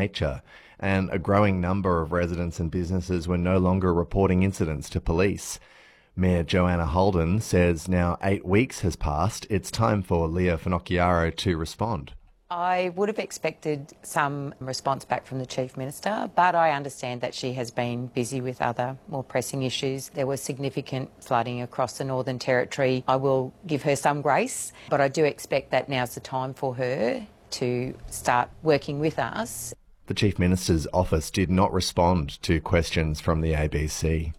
nature, and a growing number of residents and businesses were no longer reporting incidents to police. Mayor Joanna Holden says now 8 weeks has passed. It's time for Leah Finocchiaro to respond. I would have expected some response back from the Chief Minister, but I understand that she has been busy with other more pressing issues. There was significant flooding across the Northern Territory. I will give her some grace, but I do expect that now's the time for her to start working with us. The Chief Minister's office did not respond to questions from the ABC.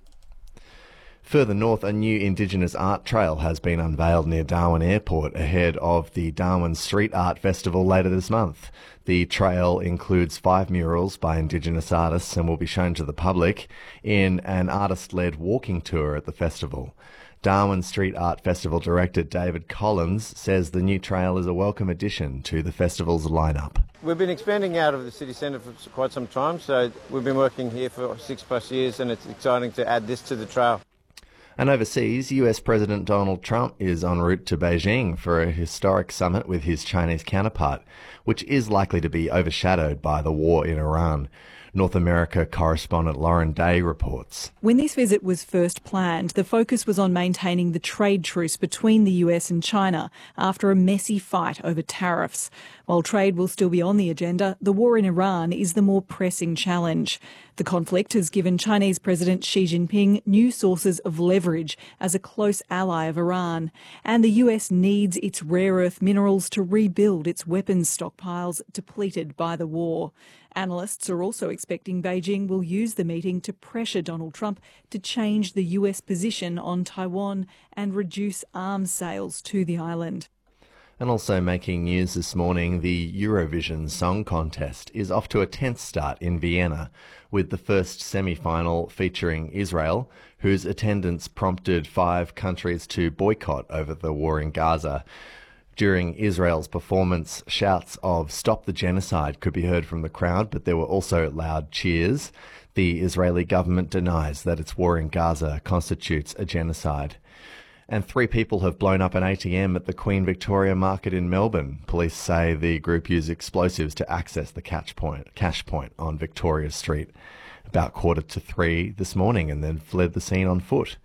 Further north, a new Indigenous art trail has been unveiled near Darwin Airport ahead of the Darwin Street Art Festival later this month. The trail includes 5 murals by Indigenous artists and will be shown to the public in an artist-led walking tour at the festival. Darwin Street Art Festival director David Collins says the new trail is a welcome addition to the festival's lineup. We've been expanding out of the city centre for quite some time, so we've been working here for 6+ years, and it's exciting to add this to the trail. And overseas, US President Donald Trump is en route to Beijing for a historic summit with his Chinese counterpart, which is likely to be overshadowed by the war in Iran. North America correspondent Lauren Day reports. When this visit was first planned, the focus was on maintaining the trade truce between the US and China after a messy fight over tariffs. While trade will still be on the agenda, the war in Iran is the more pressing challenge. The conflict has given Chinese President Xi Jinping new sources of leverage as a close ally of Iran, and the US needs its rare earth minerals to rebuild its weapons stockpiles depleted by the war. Analysts are also expecting Beijing will use the meeting to pressure Donald Trump to change the US position on Taiwan and reduce arms sales to the island. And also making news this morning, the Eurovision Song Contest is off to a tense start in Vienna, with the first semi-final featuring Israel, whose attendance prompted 5 countries to boycott over the war in Gaza. During Israel's performance, shouts of "Stop the Genocide" could be heard from the crowd, but there were also loud cheers. The Israeli government denies that its war in Gaza constitutes a genocide. And 3 people have blown up an ATM at the Queen Victoria Market in Melbourne. Police say the group used explosives to access the cash point on Victoria Street about 2:45 this morning and then fled the scene on foot.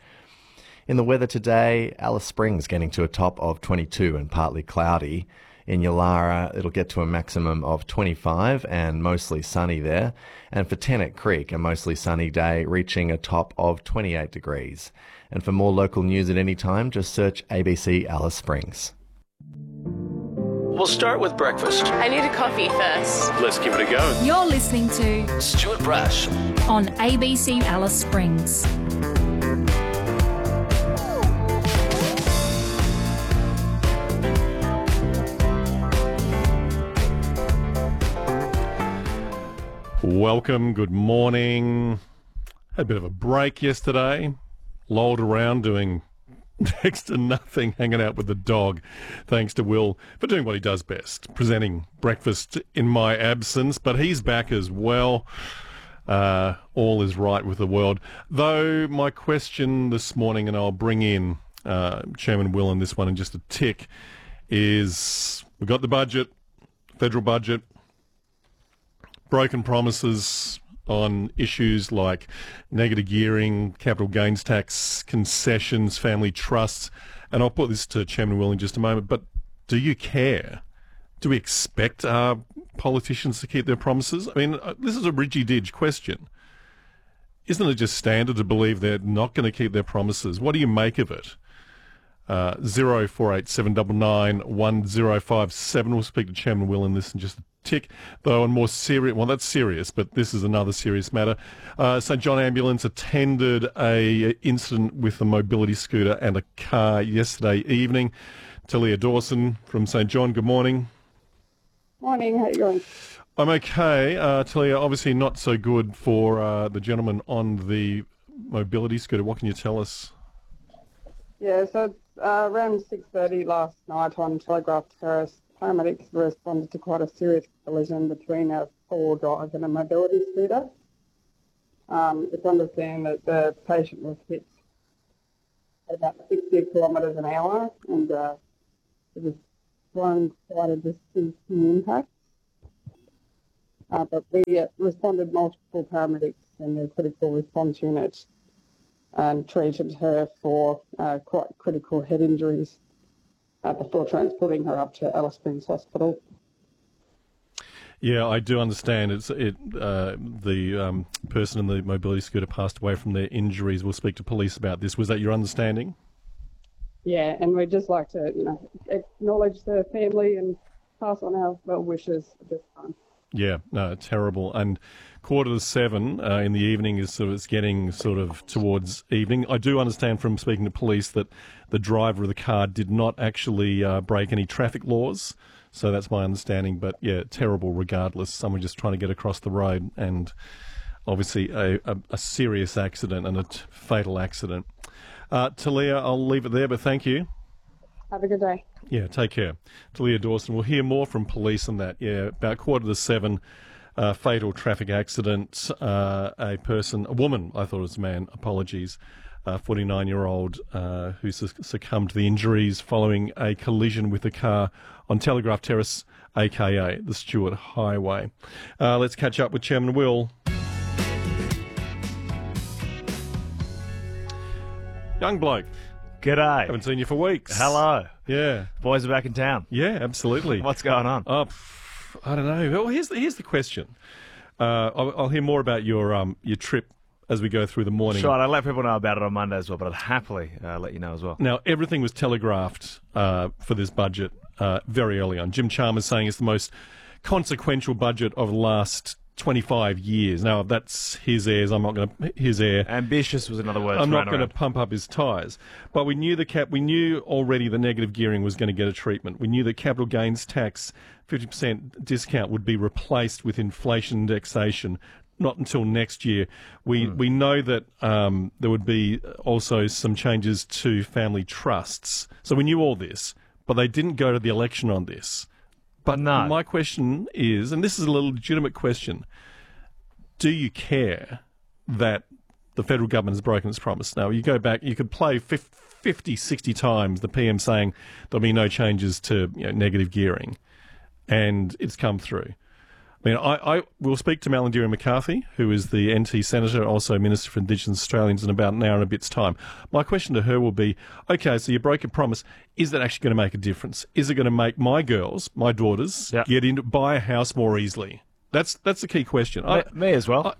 In the weather today, Alice Springs getting to a top of 22 and partly cloudy. In Yulara, it'll get to a maximum of 25 and mostly sunny there. And for Tennant Creek, a mostly sunny day reaching a top of 28 degrees. And for more local news at any time, just search ABC Alice Springs. We'll start with breakfast. I need a coffee first. Let's give it a go. You're listening to Stuart Brash on ABC Alice Springs. Welcome, good morning. Had a bit of a break yesterday. Lolled around doing next to nothing, hanging out with the dog. Thanks to Will for doing what he does best, presenting breakfast in my absence. But he's back as well. All is right with the world. Though my question this morning, and I'll bring in Chairman Will on this one in just a tick, is we've got the budget, federal budget, broken promises on issues like negative gearing, capital gains tax, concessions, family trusts. And I'll put this to Chairman Will in just a moment, but do you care? Do we expect politicians to keep their promises? I mean, this is a ridgy-didge question. Isn't it just standard to believe they're not going to keep their promises? What do you make of it? 048799 1057. We'll speak to Chairman Will in this in just a tick, though on more serious, well, that's serious, but this is another serious matter. St John Ambulance attended a incident with a mobility scooter and a car yesterday evening. Talia Dawson from St John, good morning. Morning, how are you going? I'm okay. Talia, obviously not so good for the gentleman on the mobility scooter. What can you tell us? Yeah, so around 6:30 last night on Telegraph Terrace, paramedics responded to quite a serious collision between a four-wheel drive and a mobility scooter. It's understand that the patient was hit at about 60 kilometres an hour and it was thrown quite a distance in impact. But we responded multiple paramedics in the critical response unit and treated her for quite critical head injuries before transporting her up to Alice Springs Hospital. Yeah, I do understand. The person in the mobility scooter passed away from their injuries. We'll speak to police about this. Was that your understanding? Yeah, and we'd just like to, acknowledge the family and pass on our well wishes at this time. Yeah, no, terrible. And 6:45 in the evening it's getting sort of towards evening. I do understand from speaking to police that the driver of the car did not actually break any traffic laws. So that's my understanding. But yeah, terrible regardless. Someone just trying to get across the road, and obviously a serious accident and a fatal accident. Talia, I'll leave it there, but thank you. Have a good day. Yeah, take care. Talia Dawson. We'll hear more from police on that. Yeah, about 6:45, fatal traffic accident. A woman, I thought it was a man, apologies, 49-year-old who succumbed to the injuries following a collision with a car on Telegraph Terrace, a.k.a. the Stewart Highway. Let's catch up with Chairman Will. Young bloke. G'day. Haven't seen you for weeks. Hello. Yeah. Boys are back in town. Yeah, absolutely. What's going on? I don't know. Well, here's the question. I'll hear more about your trip as we go through the morning. Sure, I'll let people know about it on Monday as well, but I'd happily let you know as well. Now, everything was telegraphed for this budget very early on. Jim Chalmers saying it's the most consequential budget of the last 25 years. Now, that's his airs. I'm not going to his air. Ambitious was another word. I'm not going to pump up his tyres. But we knew we knew already the negative gearing was going to get a treatment. We knew the capital gains tax 50% discount would be replaced with inflation indexation. Not until next year. We know that there would be also some changes to family trusts. So we knew all this, but they didn't go to the election on this. But no. My question is, and this is a little legitimate question, do you care that the federal government has broken its promise? Now, you go back, you could play 50, 60 times the PM saying there'll be no changes to negative gearing, and it's come through. I mean, I will speak to Malarndirri McCarthy, who is the NT Senator, also Minister for Indigenous Australians, in about an hour and a bit's time. My question to her will be, okay, so you broke a promise. Is that actually going to make a difference? Is it going to make my girls, my daughters, buy a house more easily? That's the key question. Me as well.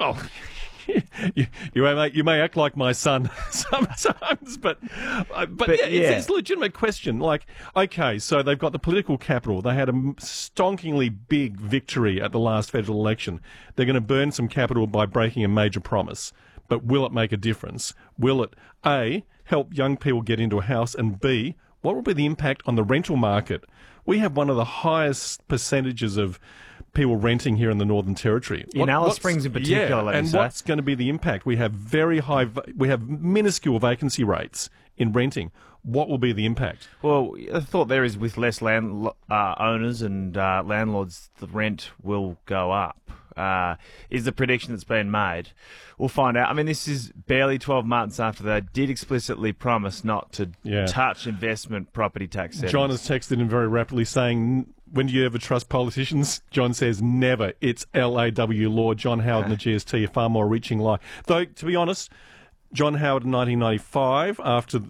You may act like my son sometimes, but it's a legitimate question. Like, okay, so they've got the political capital. They had a stonkingly big victory at the last federal election. They're going to burn some capital by breaking a major promise. But will it make a difference? Will it, A, help young people get into a house, and B, what will be the impact on the rental market? We have one of the highest percentages of people renting here in the Northern Territory. In Alice Springs in particular, and what's going to be the impact? We have we have minuscule vacancy rates in renting. What will be the impact? Well, the thought there is with less land owners and landlords, the rent will go up. Is the prediction that's been made. We'll find out. I mean, this is barely 12 months after they did explicitly promise not to touch investment property tax settings. John has texted in very rapidly saying, when do you ever trust politicians? John says, never. It's LAW law. John Howard and the GST, a far more reaching lie. Though, to be honest, John Howard in 1995,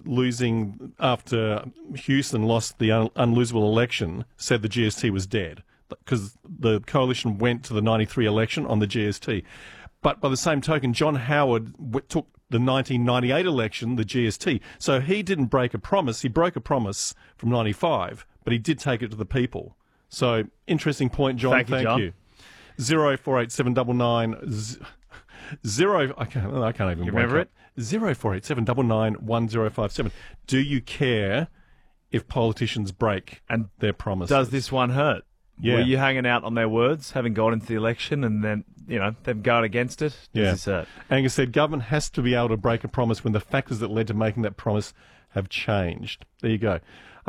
after Houston lost the unlosable election, said the GST was dead, because the coalition went to the 93 election on the GST. But by the same token, John Howard took the 1998 election, the GST. So he didn't break a promise. He broke a promise from 95, but he did take it to the people. So, interesting point, John. Thank you. 048799 I can't even remember it. 0487991057. Do you care if politicians break and their promises? Does this one hurt? Yeah. Were you hanging out on their words, having gone into the election, and then, them going against it? Does this hurt? Angus said, government has to be able to break a promise when the factors that led to making that promise have changed. There you go.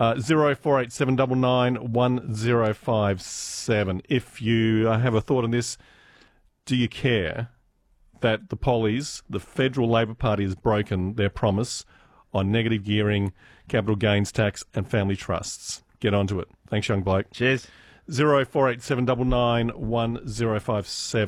0487991057. If you have a thought on this, do you care that the Pollies, the Federal Labor Party, has broken their promise on negative gearing, capital gains tax and family trusts? Get onto it. Thanks, young bloke. Cheers. 0487991057.